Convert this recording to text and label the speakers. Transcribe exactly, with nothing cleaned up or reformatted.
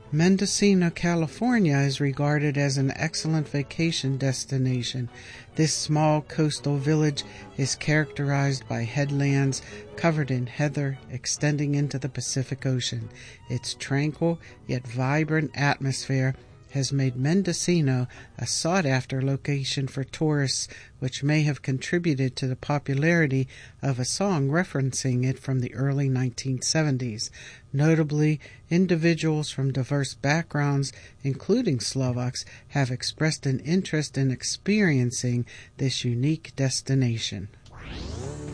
Speaker 1: Mendocino, California is regarded as an excellent vacation destination. This small coastal village is characterized by headlands covered in heather extending into the Pacific Ocean. Its tranquil yet vibrant atmosphere has made Mendocino a sought-after location for tourists, which may have contributed to the popularity of a song referencing it from the early nineteen seventies. Notably, individuals from diverse backgrounds, including Slovaks, have expressed an interest in experiencing this unique destination.